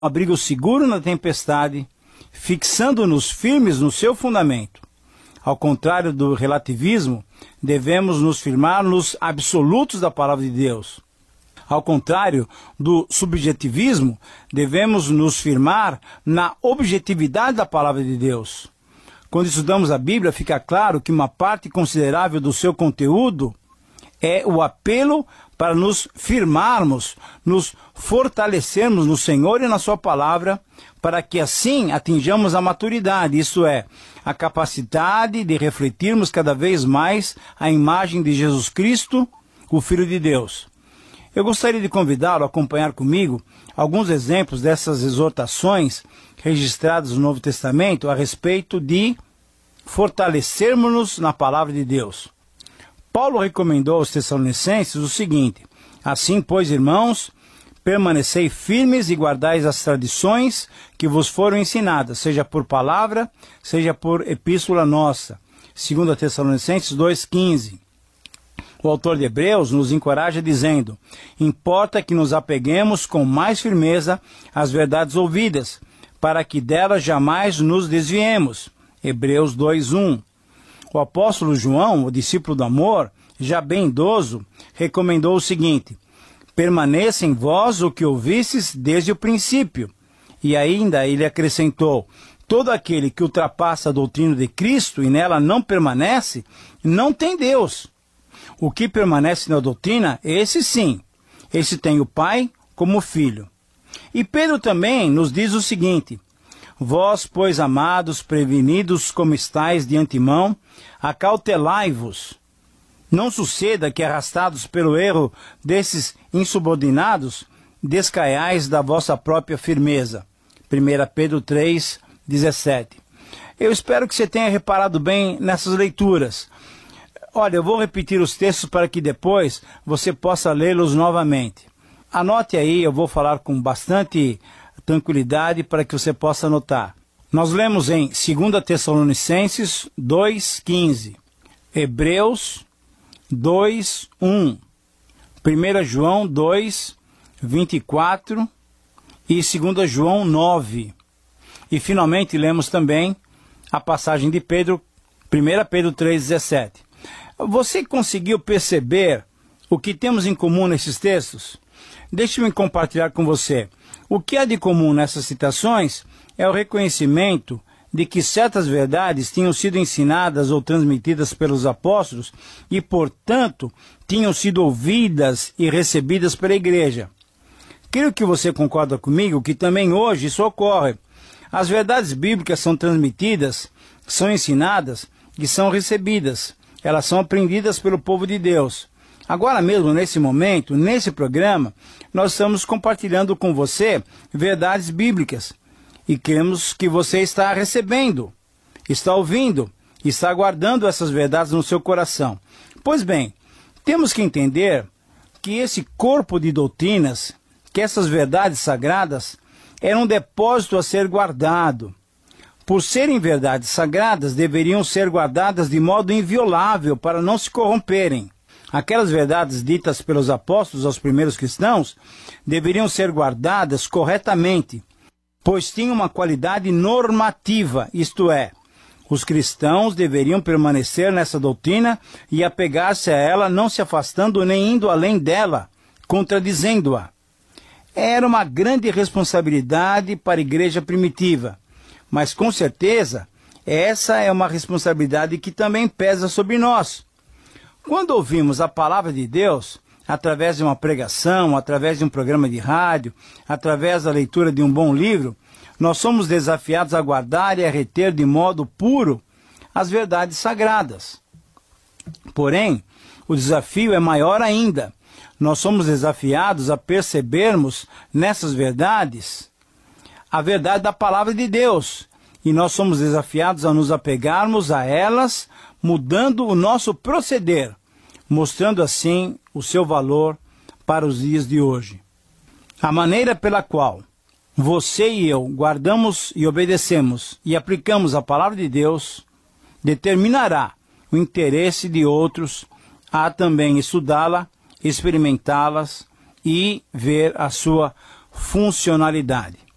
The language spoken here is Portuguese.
abrigo seguro na tempestade, fixando-nos firmes no seu fundamento. Ao contrário do relativismo, devemos nos firmar nos absolutos da palavra de Deus. Ao contrário do subjetivismo, devemos nos firmar na objetividade da palavra de Deus. Quando estudamos a Bíblia, fica claro que uma parte considerável do seu conteúdo é o apelo para nos firmarmos, nos fortalecermos no Senhor e na sua palavra, para que assim atinjamos a maturidade, isto é, a capacidade de refletirmos cada vez mais a imagem de Jesus Cristo, o Filho de Deus. Eu gostaria de convidá-lo a acompanhar comigo alguns exemplos dessas exortações registradas no Novo Testamento a respeito de fortalecermos-nos na palavra de Deus. Paulo recomendou aos Tessalonicenses o seguinte: assim, pois, irmãos, permanecei firmes e guardais as tradições que vos foram ensinadas, seja por palavra, seja por epístola nossa. 2 Tessalonicenses 2,15. O autor de Hebreus nos encoraja dizendo: importa que nos apeguemos com mais firmeza às verdades ouvidas, para que delas jamais nos desviemos. Hebreus 2,1. O apóstolo João, o discípulo do amor, já bem idoso, recomendou o seguinte: permaneça em vós o que ouvistes desde o princípio. E ainda ele acrescentou: todo aquele que ultrapassa a doutrina de Cristo e nela não permanece, não tem Deus. O que permanece na doutrina, esse sim, esse tem o Pai como filho. E Pedro também nos diz o seguinte: vós, pois, amados, prevenidos como estáis de antemão, acautelai-vos. Não suceda que, arrastados pelo erro desses insubordinados, descaiais da vossa própria firmeza. 1 Pedro 3,17. Eu espero que você tenha reparado bem nessas leituras. Olha, eu vou repetir os textos para que depois você possa lê-los novamente. Anote aí, eu vou falar com bastante tranquilidade para que você possa anotar. Nós lemos em 2 Tessalonicenses 2,15, Hebreus 2,1, 1 João 2,24 e 2 João 9. E finalmente lemos também a passagem de Pedro, 1 Pedro 3,17. Você conseguiu perceber o que temos em comum nesses textos? Deixe-me compartilhar com você. O que há de comum nessas citações é o reconhecimento de que certas verdades tinham sido ensinadas ou transmitidas pelos apóstolos e, portanto, tinham sido ouvidas e recebidas pela igreja. Creio que você concorda comigo que também hoje isso ocorre. As verdades bíblicas são transmitidas, são ensinadas e são recebidas. Elas são aprendidas pelo povo de Deus. Agora mesmo, nesse momento, nesse programa, nós estamos compartilhando com você verdades bíblicas. E queremos que você está recebendo, está ouvindo, está guardando essas verdades no seu coração. Pois bem, temos que entender que esse corpo de doutrinas, que essas verdades sagradas, era um depósito a ser guardado. Por serem verdades sagradas, deveriam ser guardadas de modo inviolável para não se corromperem. Aquelas verdades ditas pelos apóstolos aos primeiros cristãos deveriam ser guardadas corretamente, pois tinham uma qualidade normativa, isto é, os cristãos deveriam permanecer nessa doutrina e apegar-se a ela, não se afastando nem indo além dela, contradizendo-a. Era uma grande responsabilidade para a igreja primitiva, mas com certeza essa é uma responsabilidade que também pesa sobre nós. Quando ouvimos a palavra de Deus, através de uma pregação, através de um programa de rádio, através da leitura de um bom livro, nós somos desafiados a guardar e a reter de modo puro as verdades sagradas. Porém, o desafio é maior ainda. Nós somos desafiados a percebermos nessas verdades a verdade da palavra de Deus. E nós somos desafiados a nos apegarmos a elas, mudando o nosso proceder, mostrando assim o seu valor para os dias de hoje. A maneira pela qual você e eu guardamos e obedecemos e aplicamos a palavra de Deus determinará o interesse de outros a também estudá-la, experimentá-las e ver a sua funcionalidade.